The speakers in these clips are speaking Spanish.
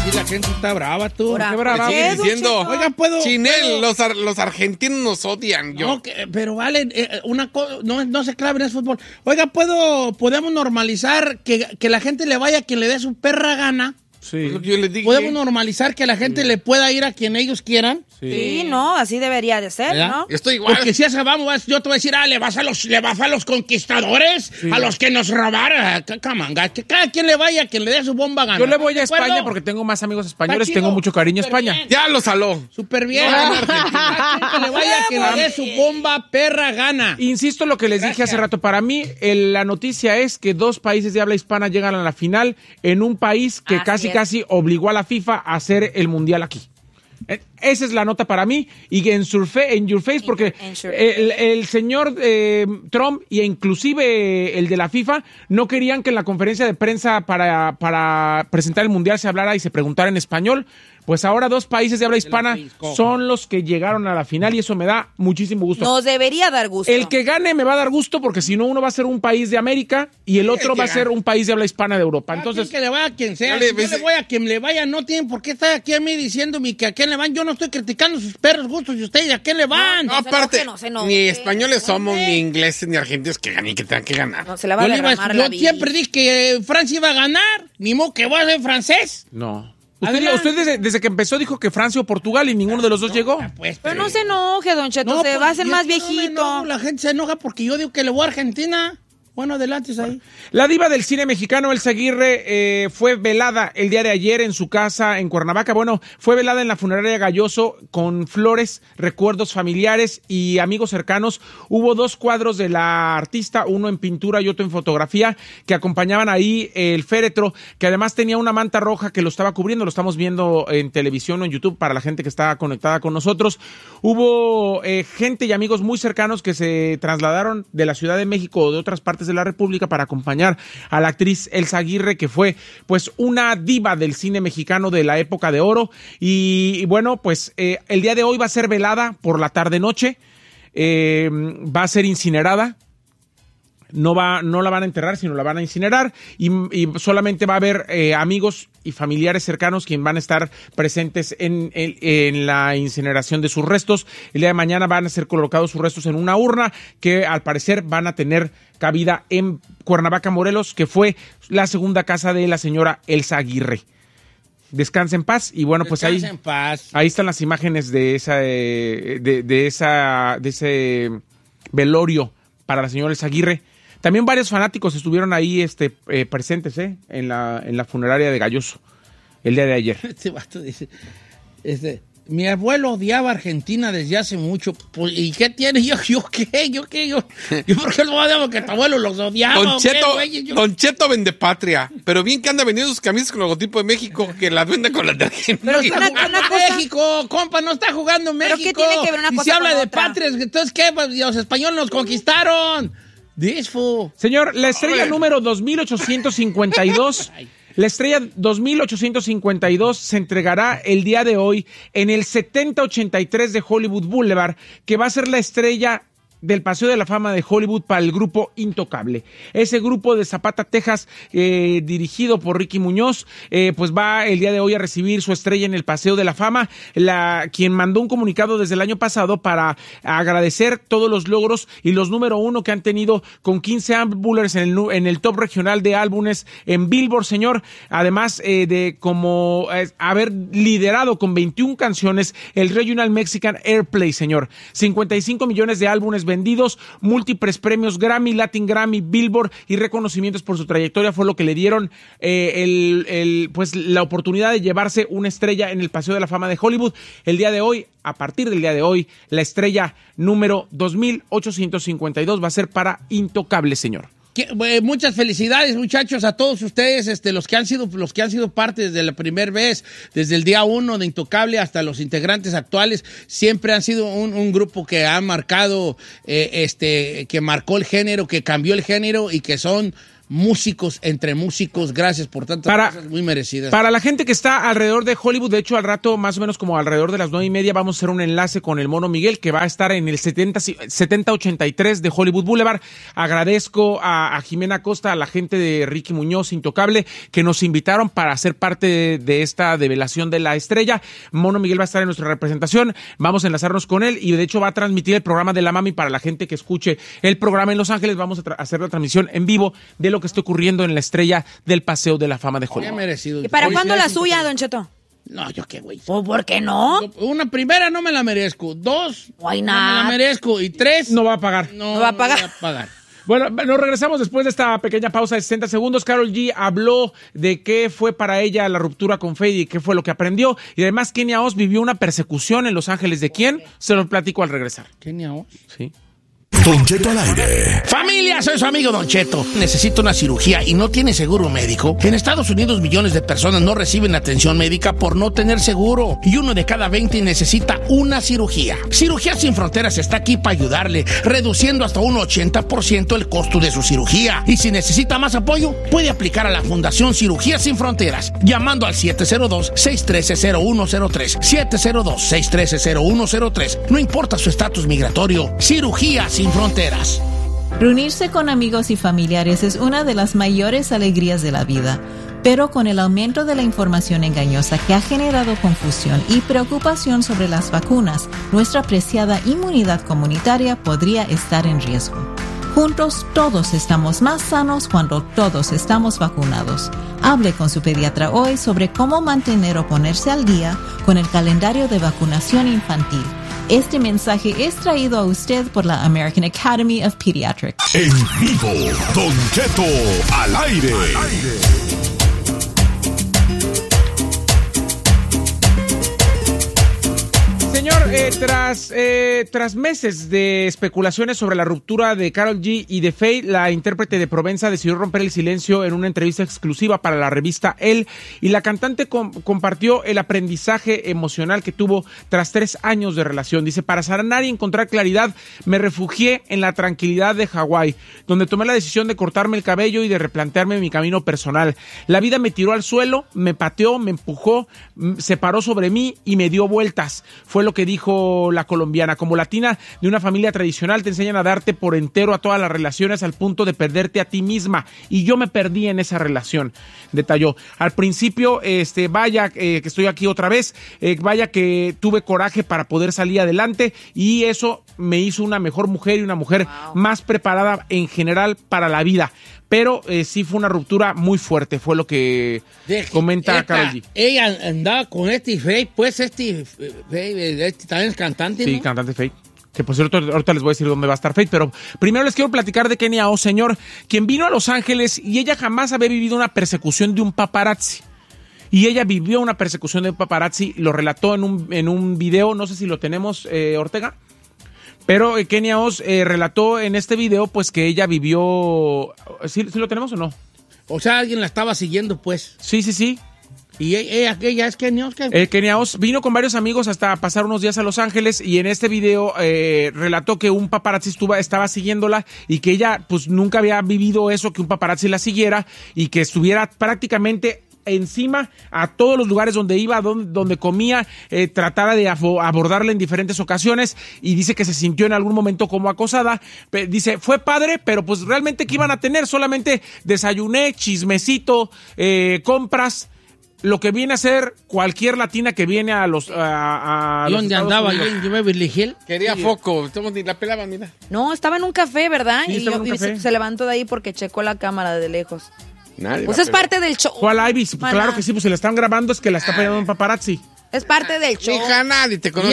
sí, la gente está brava, tú. Ahora, Qué brava. Siguen diciendo, Oiga, ¿puedo? Chinel, los argentinos nos odian. No, pero vale, no se claven en el fútbol. Oiga, ¿podemos normalizar que la gente le vaya a quien le dé su perra gana? Sí. Es lo que yo les dije. ¿Podemos normalizar que la gente le pueda ir a quien ellos quieran? Sí, no, así debería de ser, ¿verdad? ¿no? Estoy igual. Porque si vamos, yo te voy a decir, le vas a los conquistadores, a los que nos robaron. Que cada quien le vaya a quien le dé su bomba gana. Yo le voy a ¿De acuerdo? España porque tengo más amigos españoles, Está chido, tengo mucho cariño a España. bien. Ya lo saló. Súper bien. Que le vaya a quien le dé su bomba perra gana. Insisto en lo que les dije hace rato. Para mí, la noticia es que 2 países de habla hispana llegan a la final en un país que casi obligó a la FIFA a hacer el mundial aquí. Esa es la nota para mí. Y en Your Face, porque el señor Trump e inclusive el de la FIFA no querían que en la conferencia de prensa para presentar el mundial se hablara y se preguntara en español. Pues ahora 2 países de habla hispana son los que llegaron a la final y eso me da muchísimo gusto. Nos debería dar gusto. El que gane me va a dar gusto porque si no uno va a ser un país de América y el otro va a ser un país de habla hispana de Europa. Entonces, que le vaya a quien sea. Yo le voy a quien le vaya. No tienen por qué estar aquí a mí diciéndome que a quién le van. Yo no estoy criticando sus perros gustos y ustedes a quién le van. No, aparte, ni españoles somos, ni ingleses, ni argentinos que ganen, que tengan que ganar. No, se la va a derramar la Yo siempre dije que Francia iba a ganar. Ni modo que voy a ser francés. No. Usted desde que empezó dijo que Francia o Portugal y ninguno de los dos llegó. Pero no se enoje, Don Cheto, se va a hacer más viejito. La gente se enoja porque yo digo que le voy a Argentina. Bueno, adelante, ahí. La diva del cine mexicano, Elsa Aguirre, fue velada el día de ayer en su casa en Cuernavaca. Bueno, fue velada en la funeraria Galloso con flores, recuerdos familiares y amigos cercanos. Hubo 2 cuadros de la artista, uno en pintura y otro en fotografía, que acompañaban ahí el féretro, que además tenía una manta roja que lo estaba cubriendo. Lo estamos viendo en televisión o en YouTube para la gente que está conectada con nosotros. Hubo gente y amigos muy cercanos que se trasladaron de la Ciudad de México o de otras partes de la República para acompañar a la actriz Elsa Aguirre, que fue pues una diva del cine mexicano de la época de oro. Y bueno, pues el día de hoy va a ser velada por la tarde-noche, va a ser incinerada. No la van a enterrar, sino la van a incinerar y solamente va a haber amigos y familiares cercanos quienes van a estar presentes en la incineración de sus restos. El día de mañana van a ser colocados sus restos en una urna que al parecer van a tener cabida en Cuernavaca, Morelos, que fue la segunda casa de la señora Elsa Aguirre. Descansa en paz y bueno, pues ahí están las imágenes de ese velorio para la señora Elsa Aguirre. También varios fanáticos estuvieron ahí presentes en la funeraria de Galloso el día de ayer. Este vato dice, mi abuelo odiaba a Argentina desde hace mucho. Pues, ¿y qué tiene? ¿Yo qué? ¿Yo por qué lo odiaba? Que tu abuelo los odiaba. Don Cheto vende patria. Pero bien que anda vendiendo sus camisas con el logotipo de México, que las venda con las de Argentina. Pero está jugando México, compa, no está jugando México. ¿Pero qué tiene que ver una cosa y se habla con de otra? patrias, entonces ¿qué? Los españoles nos conquistaron. Señor, la estrella número 2852, la estrella 2852 se entregará el día de hoy en el 7083 de Hollywood Boulevard, que va a ser la estrella del Paseo de la Fama de Hollywood para el grupo Intocable. Ese grupo de Zapata, Texas, dirigido por Ricky Muñoz, pues va el día de hoy a recibir su estrella en el Paseo de la Fama, quien mandó un comunicado desde el año pasado para agradecer todos los logros y los número 1 que han tenido con 15 álbumes en el top regional de álbumes en Billboard, señor. Además de como haber liderado con 21 canciones el Regional Mexican Airplay, señor. 55 millones de álbumes vendidos, múltiples premios Grammy, Latin Grammy, Billboard y reconocimientos por su trayectoria fue lo que le dieron pues la oportunidad de llevarse una estrella en el Paseo de la Fama de Hollywood. El día de hoy, a partir del día de hoy, la estrella número 2852 va a ser para Intocable, señor. Muchas felicidades, muchachos, a todos ustedes, los que han sido parte desde la primera vez, desde el día 1 de Intocable hasta los integrantes actuales. Siempre han sido un grupo que ha marcado, que marcó el género, que cambió el género y que son músicos entre músicos. Gracias por tantas cosas muy merecidas. Para la gente que está alrededor de Hollywood, de hecho, al rato, más o menos como alrededor de las 9:30, vamos a hacer un enlace con el Mono Miguel, que va a estar en el 7083 de Hollywood Boulevard. Agradezco a Jimena Costa, a la gente de Ricky Muñoz, Intocable, que nos invitaron para ser parte de esta develación de la estrella. Mono Miguel va a estar en nuestra representación. Vamos a enlazarnos con él y, de hecho, va a transmitir el programa de La Mami para la gente que escuche el programa en Los Ángeles. Vamos a hacer la transmisión en vivo de lo que está ocurriendo en la estrella del Paseo de la Fama de Hollywood. Merecido. ¿Y para cuándo la suya, Don Cheto? No, yo qué, güey. ¿Por qué no? Una primera no me la merezco. 2, Why no not? me la merezco. Y 3, No va a pagar. No va a pagar. voy a pagar. Bueno, nos regresamos después de esta pequeña pausa de 60 segundos. Karol G habló de qué fue para ella la ruptura con Feid y qué fue lo que aprendió. Y además, Kenia Os vivió una persecución en Los Ángeles. ¿De quién? Se lo platico al regresar. Kenia Os. Sí. Don Cheto al aire. Familia, soy su amigo Don Cheto. Necesito una cirugía y no tiene seguro médico. En Estados Unidos millones de personas no reciben atención médica por no tener seguro. Y 1 de cada 20 necesita una cirugía. Cirugía Sin Fronteras está aquí para ayudarle, reduciendo hasta un 80% el costo de su cirugía. Y si necesita más apoyo, puede aplicar a la Fundación Cirugía Sin Fronteras, llamando al 702-613-0103. 702-613-0103. No importa su estatus migratorio. Cirugía Sin Fronteras. Reunirse con amigos y familiares es una de las mayores alegrías de la vida, pero con el aumento de la información engañosa que ha generado confusión y preocupación sobre las vacunas, nuestra preciada inmunidad comunitaria podría estar en riesgo. Juntos todos estamos más sanos cuando todos estamos vacunados. Hable con su pediatra hoy sobre cómo mantener o ponerse al día con el calendario de vacunación infantil. Este mensaje es traído a usted por la American Academy of Pediatrics. En vivo, Don Cheto al aire. Señor, tras meses de especulaciones sobre la ruptura de Karol G y de Feid, la intérprete de Provenza decidió romper el silencio en una entrevista exclusiva para la revista Elle, y la cantante compartió el aprendizaje emocional que tuvo tras 3 años de relación. Dice: para sanar y encontrar claridad, me refugié en la tranquilidad de Hawái, donde tomé la decisión de cortarme el cabello y de replantearme mi camino personal. La vida me tiró al suelo, me pateó, me empujó, se paró sobre mí y me dio vueltas. Fue lo que dijo la colombiana. Como latina de una familia tradicional, te enseñan a darte por entero a todas las relaciones al punto de perderte a ti misma, y yo me perdí en esa relación, detalló. Al principio, vaya que estoy aquí otra vez, vaya que tuve coraje para poder salir adelante, y eso me hizo una mejor mujer y una mujer más preparada en general para la vida. Pero sí fue una ruptura muy fuerte, fue lo que comenta Karol G. Ella andaba con Feid, pues Feid también es cantante, ¿no? Sí, cantante Feid. Que por cierto, ahorita les voy a decir dónde va a estar Feid, pero primero les quiero platicar de Kenia Os, señor, quien vino a Los Ángeles y ella jamás había vivido una persecución de un paparazzi. Y ella vivió una persecución de un paparazzi, lo relató en un video, no sé si lo tenemos, Ortega. Pero Kenia Os relató en este video pues que ella vivió... ¿Sí lo tenemos o no? O sea, alguien la estaba siguiendo, pues. Sí. ¿Y ella es Kenia Os? Kenia Os vino con varios amigos hasta pasar unos días a Los Ángeles, y en este video relató que un paparazzi estaba siguiéndola, y que ella pues nunca había vivido eso, que un paparazzi la siguiera y que estuviera prácticamente encima a todos los lugares donde iba, donde comía, tratara de abordarla en diferentes ocasiones, y dice que se sintió en algún momento como acosada. Dice, fue padre, pero pues realmente ¿qué iban a tener? Solamente desayuné, chismecito, compras, lo que viene a ser cualquier latina que viene a los... ¿Y dónde andaba? ¿En Beverly Hills? Quería foco, ni la pelaba, mira. No, estaba en un café, ¿verdad? Sí, y se levantó de ahí porque checó la cámara de lejos. Nadie Pues es parte del show. ¿Cuál Ibis? Claro que sí, pues se la están grabando, es que la está poniendo un paparazzi. Es parte del show. Hija, nadie te Y conoce.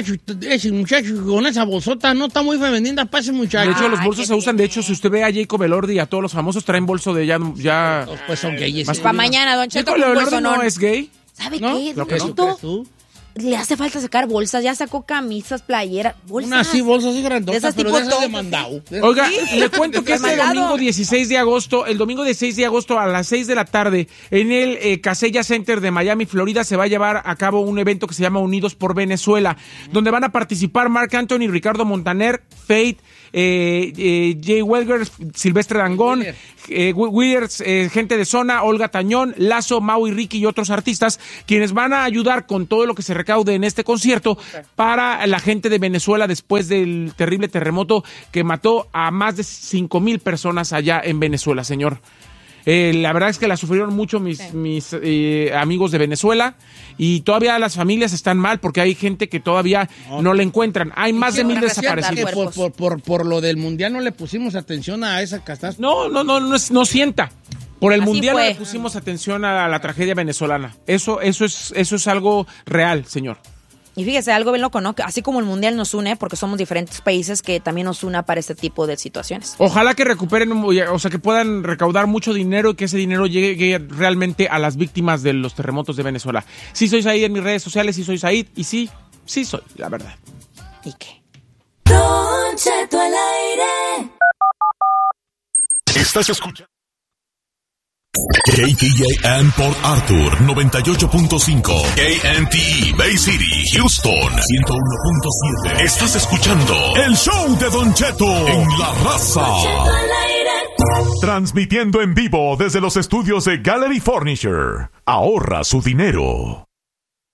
ese muchacho con esa bolsota no está muy femenina para ese muchacho. De hecho, los bolsos se usan. De hecho, si usted ve a Jacob Elordi y a todos los famosos, traen bolso de ya Pues son gayes. Para mañana, Don Cheto, Jacob con Elordi bolso no es gay. ¿Sabe ¿No? qué? Lo que Don no. Cheto? le hace falta sacar bolsas, ya sacó camisas, playeras, bolsas. Una así, bolsas así grandotas, esas pero tipo de esas de top, mandado. Oiga, le cuento que Mandado. domingo 16 de agosto, el domingo 16 de agosto a las 6 de la tarde, en el Casella Center de Miami, Florida, se va a llevar a cabo un evento que se llama Unidos por Venezuela, donde van a participar Marc Anthony, Ricardo Montaner, Faith, Jay Welger, Silvestre Dangond, Withers, gente de Zona, Olga Tañón, Lazo, Mau y Ricky y otros artistas, quienes van a ayudar con todo lo que se recaude en este concierto para la gente de Venezuela después del terrible terremoto que mató a más de 5,000 personas allá en Venezuela, señor. La verdad es que la sufrieron mucho mis amigos de Venezuela y todavía las familias están mal porque hay gente que todavía no la encuentran. Hay más de 1,000 desaparecidos. Por lo del mundial no le pusimos atención a esa catástrofe. No sienta. Por el Así mundial fue. no le pusimos atención a la tragedia venezolana. Eso es algo real, señor. Y fíjese, algo bien loco, ¿no? Que así como el mundial nos une, porque somos diferentes países, que también nos una para este tipo de situaciones. Ojalá que recuperen, o sea, que puedan recaudar mucho dinero y que ese dinero llegue realmente a las víctimas de los terremotos de Venezuela. Sí soy Said en mis redes sociales, sí soy Said, y sí soy, la verdad. ¿Y qué? Don Cheto al aire. Estás escuchando KTJN Port Arthur 98.5, KNTE Bay City, Houston 101.7. Estás escuchando el show de Don Cheto en La Raza. Transmitiendo en vivo desde los estudios de Gallery Furniture. Ahorra su dinero.